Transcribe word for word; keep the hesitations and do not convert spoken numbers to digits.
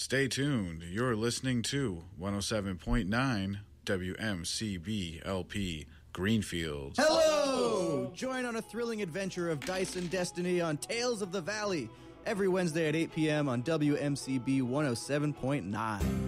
Stay tuned. You're listening to one oh seven point nine W M C B L P Greenfield. Hello! Join on a thrilling adventure of Dice and Destiny on Tales of the Valley every Wednesday at eight p.m. on W M C B one oh seven point nine.